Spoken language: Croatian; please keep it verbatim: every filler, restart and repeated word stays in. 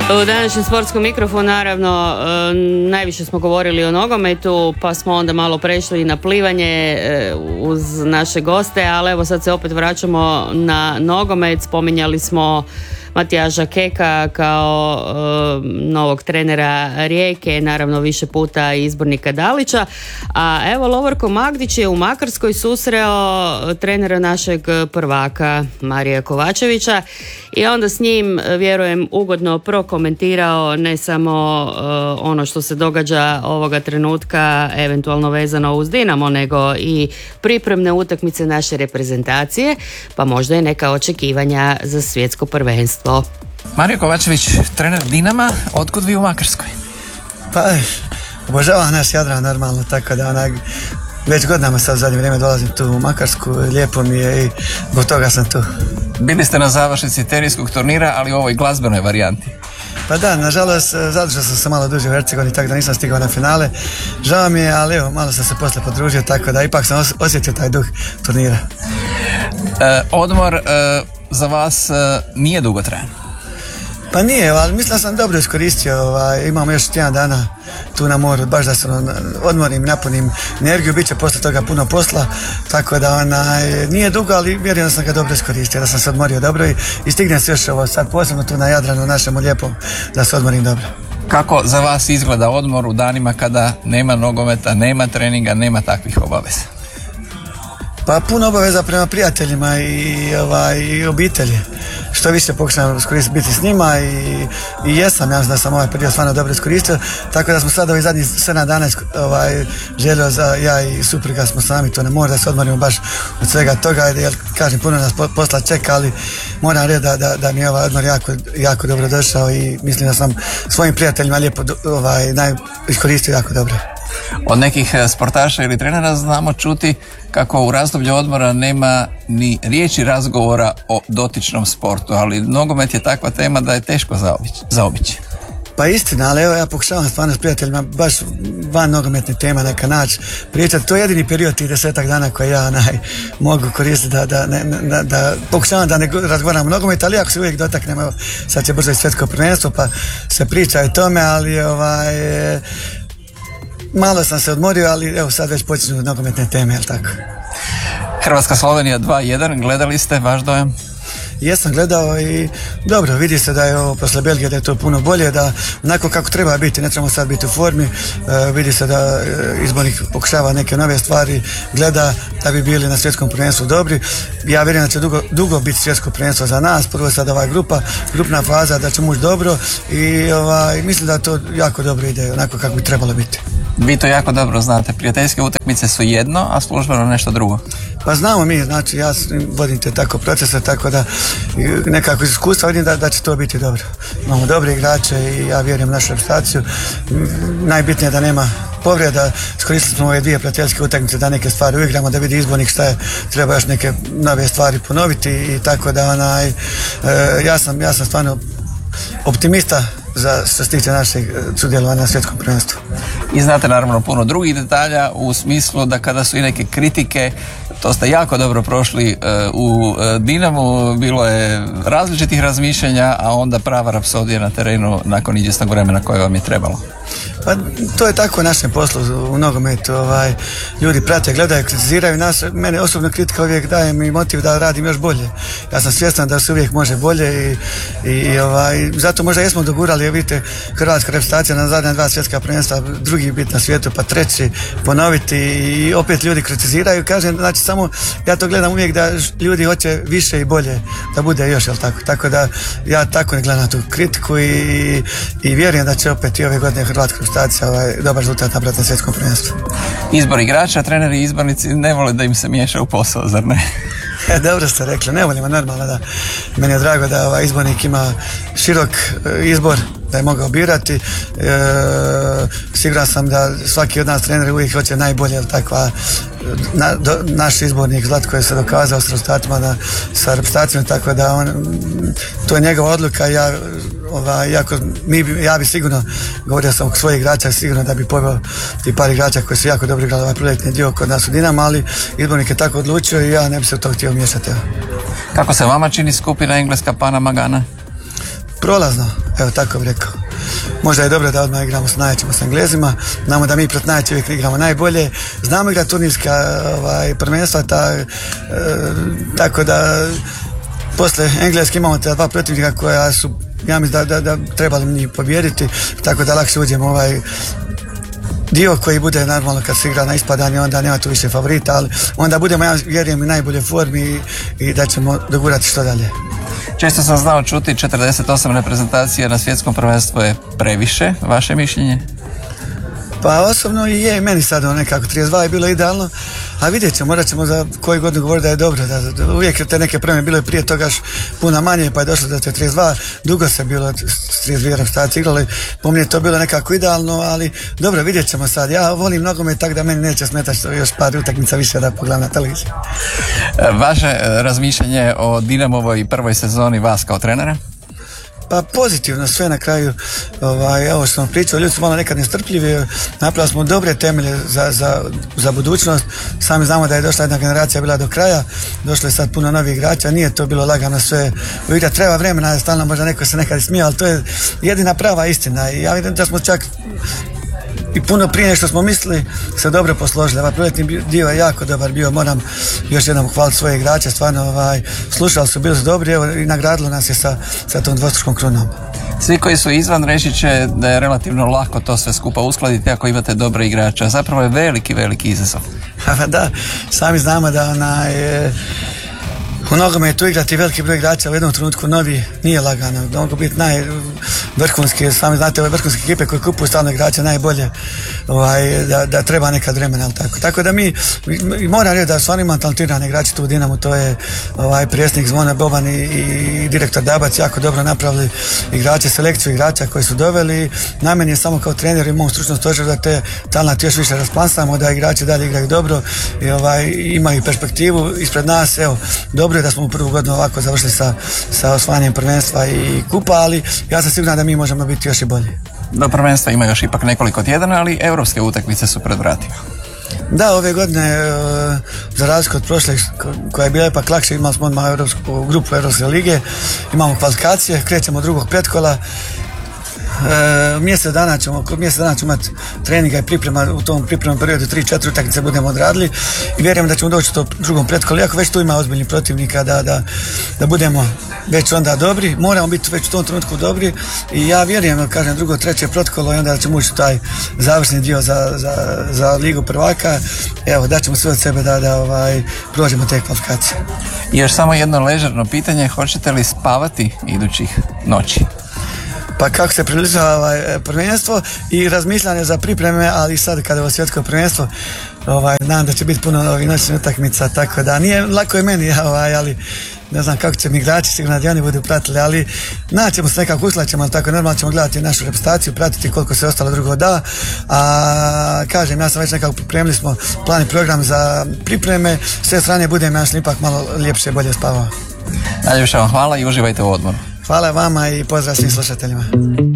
U današnjem sportskom mikrofonu naravno najviše smo govorili o nogometu, pa smo onda malo prešli na plivanje uz naše goste, ali evo sad se opet vraćamo na nogomet. Spominjali smo Matijaža Keka kao e, novog trenera Rijeke, naravno više puta izbornika Dalića, a evo Lovorko Magdić je u Makarskoj susreo trenera našeg prvaka Marija Kovačevića i onda s njim, vjerujem, ugodno prokomentirao ne samo e, ono što se događa ovoga trenutka eventualno vezano uz Dinamo, nego i pripremne utakmice naše reprezentacije, pa možda i neka očekivanja za svjetsko prvenstvo. Mario Kovačević, trener Dinama, otkud vi u Makarskoj? Pa, obožavam naš Jadran normalno, tako da onak, već godinama sad u zadnje vrijeme dolazim tu u Makarsku, lijepo mi je i zbog toga sam tu. Bili ste na završnici teniskog turnira, ali u ovoj glazbenoj varijanti. Pa da, nažalost, zadržao sam se malo duže u Hercegovini, tako da nisam stigao na finale. Žao mi je, ali evo, malo sam se poslije podružio, tako da ipak sam osjetio taj duh turnira. E, odmor e, za vas e, nije dugotrajan? Pa nije, ali mislim da sam dobro iskoristio, ovaj, imamo još tjedan dana tu na moru, baš da se odmorim, napunim energiju, bit će posle toga puno posla, tako da onaj, nije dugo, ali vjerujem da sam ga dobro iskoristio, da sam se odmorio dobro i, i stignem se još ovo sad posebno tu na Jadranu našemu lijepom, da se odmorim dobro. Kako za vas izgleda odmor u danima kada nema nogometa, nema treninga, nema takvih obaveza? Pa puno obaveza prema prijateljima i, ovaj, i obitelji. Što više pokušam biti s njima i, i jesam, ja mislim da sam ovaj period stvarno dobro iskoristio, tako da smo sad ovih zadnjih sedam dana ovaj, želio za ja i supruga smo sami to ne može da se odmorimo baš od svega toga, jer kažem puno nas posla čeka, ali moram reći da, da, da mi je ovaj odmor jako, jako dobro došao i mislim da sam svojim prijateljima lijepo ovaj, naj, iskoristio jako dobro. Od nekih sportaša ili trenera znamo čuti kako u razdoblju odmora nema ni riječi razgovora o dotičnom sportu, ali nogomet je takva tema da je teško zaobići. zaobići. Pa istina, ali evo ja pokušavam stvarno s prijateljima baš van nogometne tema neka naći pričati. To je jedini period tih desetak dana koje ja naj, mogu koristiti da, da, ne, da, da pokušavam da ne razgovaram o nogometu, ali ako se uvijek dotaknemo, evo, sad će brzo i svjetsko prvenstvo pa se priča o tome, ali ovaj... malo sam se odmorio, ali evo sad već počinju nogometne teme, jel tako? Hrvatska Slovenija dva jedan, gledali ste, vaš dojam? Jesam gledao i dobro, vidi se da je ovo posle Belgije da je to puno bolje, da onako kako treba biti, ne trebamo sad biti u formi, e, vidi se da e, izbornik pokušava neke nove stvari, gleda da bi bili na svjetskom prvenstvu dobri. Ja vjerujem da će dugo, dugo biti svjetsko prvenstvo za nas, prvo sad ova grupa, grupna faza, da će mući dobro i ovaj, mislim da to jako dobro ide, onako kako bi trebalo biti. Vi to jako dobro znate, prijateljske utakmice su jedno, a službeno nešto drugo. Pa znamo mi, znači ja vodim te tako procese, tako da nekako iz iskustva vidim da, da će to biti dobro. Imamo dobre igrače i ja vjerujem u našu reprezentaciju. Najbitnije je da nema povreda, iskoristili smo ove dvije prijateljske utakmice da neke stvari uigramo, da vidi izbornik šta je, treba još neke nove stvari ponoviti i tako da onaj, e, ja sam, ja sam stvarno optimista za što se tiče našeg sudjelovanja na svjetskom prvenstvu. I znate naravno puno drugih detalja u smislu da kada su i neke kritike, to ste jako dobro prošli uh, u uh, Dinamu, bilo je različitih razmišljanja, a onda prava rapsodija na terenu nakon izvjesnog vremena koje vam je trebalo. Pa to je tako u našem poslu u nogometu, ovaj, ljudi prate, gledaju, kritiziraju nas, mene osobno kritika uvijek daje mi motiv da radim još bolje. Ja sam svjestan da se uvijek može bolje i, i ovaj, zato možda jesmo dogurali, vidite, hrvatska reprezentacija na zadnja dva svjetska prvenstva, drugi bit na svijetu, pa treći ponoviti i opet ljudi kritiziraju, kažem, znači samo ja to gledam uvijek da ljudi hoće više i bolje, da bude još, jel tako? Tako da ja tako ne gledam na tu kritiku i, i vjerujem da će opet i ove godine hrvatska reprezentacija ovaj, dobar rezultat napraviti na svjetskom prvenstvu. Izbor igrača, treneri i izbornici ne vole da im se miješa u posao, zar ne? E, dobro ste rekli, ne volimo, normalno da meni je drago da ovaj izbornik ima širok e, izbor, da je mogao birati. E, siguran sam da svaki od nas treneri uvijek hoće najbolje, ali takva na, do, naš izbornik Zlatko je se dokazao s rezultatima na, sa reprezentacijom, tako da on, to je njegova odluka. Ja, ovaj, jako, mi, ja bi sigurno, govorio sam oko svojih igrača, sigurno da bi poveo i par igrača koji su jako dobro igrali ovaj proljetni dio kod nas u Dinamo, ali izbornik je tako odlučio i ja ne bi se u to htio miješati. Kako se vama čini skupina Engleska, Panama, Gana? Prolazno. Evo, tako bih rekao. Možda je dobro da odmah igramo s najjačima, s Englezima. Znamo da mi protiv najjačih uvijek igramo najbolje. Znamo igrati turnirska ovaj, prvenstva, ta, e, tako da posle Engleske imamo ta dva protivnika koja su, ja mislim da, da, da trebali njih pobijediti, tako da lakše uđemo ovaj dio koji bude normalno kad se igra na ispadanje, onda nema tu više favorita, ali onda budemo, ja vjerujem, u najboljoj formi i, i da ćemo dogurati što dalje. Često sam znao čuti četrdeset osam reprezentacija na svjetskom prvenstvu je previše, vaše mišljenje? Pa osobno i je, meni sad nekako trideset dva je bilo idealno, a vidjet ćemo, morat ćemo za koju godinu govoriti da je dobro, da, da uvijek te neke preme bilo je prije toga još puno manje, pa je došlo do trideset dva, dugo se bilo s trideset dvije reprezentacije igrali, po meni je to bilo nekako idealno, ali dobro, vidjet ćemo sad, ja volim nogomet tako da meni neće smetati što još par utakmica više da pogledam na televiziji. Vaše razmišljanje o Dinamovoj prvoj sezoni vas kao trenera? Pa pozitivno sve na kraju, ovaj, ovo što smo pričali, ljudi su malo nekad nestrpljivi, napravili smo dobre temelje za, za, za budućnost, sami znamo da je došla jedna generacija bila do kraja, došlo je sad puno novih igrača, nije to bilo lagano sve, uvijek treba vremena, stalno možda neko se nekad smije, ali to je jedina prava istina i ja vidim da smo čak i puno prije što smo mislili se dobro posložili. Ovaj proljetni dio je jako dobar bio, moram još jednom hvaliti svoje igrače, stvarno ovaj, slušali su, bili su dobri, evo, i nagradilo nas je sa, sa tom dvostrukom krunom. Svi koji su izvan reći će da je relativno lako to sve skupa uskladiti ako imate dobre igrače, zapravo je veliki, veliki izazov. Da, sami znamo da ona je u nogometu igrati veliki broj igrača u jednom trenutku novi nije lagano. Mogu biti najvrhunski, sami znate ove vrhunske ekipe koje kupuju stalno igrače najbolje, ovaj, da, da treba nekad vremena, ali tako. Tako da mi, moram reći da su oni imali talentirani igrači tu u Dinamu, to je ovaj predsjednik Zvone Boban i, i direktor Dabac jako dobro napravili igrače, selekciju igrača koji su doveli. Na meni je samo kao trener i mom stručnom stožeru da te talent još više rasplansamo, da igrači dalje igraju dobro i ovaj, imaju perspektivu ispred nas, evo, dobro da smo u prvu godinu ovako završili sa, sa osvajanjem prvenstva i kupa, ali ja sam siguran da mi možemo biti još i bolji. Do prvenstva ima još ipak nekoliko tjedana, ali europske utakmice su pred vratima. Da, ove godine, za razliku od prošle, koja je bila ipak lakše, imali smo odmah evropsku, grupu Europske lige, imamo kvalifikacije, krećemo od drugog pretkola. E, mjesec dana ćemo, mjesec dana ćemo imati treninga i priprema, u tom pripremnom periodu tri četiri utakmice budemo odradili i vjerujem da ćemo doći u tom drugom pretkolu, iako već tu ima ozbiljnih protivnika, da, da, da budemo već onda dobri, moramo biti već u tom trenutku dobri i ja vjerujem, kažem, drugo, treće protkolo i onda ćemo ući u taj završni dio za, za, za ligu prvaka, evo, daćemo sve od sebe da, da ovaj, prođemo te kvalifikacije. I još samo jedno ležerno pitanje, hoćete li spavati idućih noći? Pa kako se približava ovaj, prvenstvo i razmišljanje za pripreme, ali sad kada je ovo svjetsko prvenstvo, ovaj, znam da će biti puno novih noćnih utakmica, tako da nije lako je meni, ovaj, ali ne znam kako će mi igrači, sigurno da oni budu pratili, ali naćemo se nekako, uslaćemo, ali tako normalno ćemo gledati našu reprezentaciju, pratiti koliko se ostalo drugo da, a kažem, ja sam već nekako pripremili smo plan i program za pripreme, s te strane budem ja što ipak malo ljepše, bolje spavao. Najljepša vam hvala i uživajte u odmoru. Hvala vama i pozdrav svim slušateljima.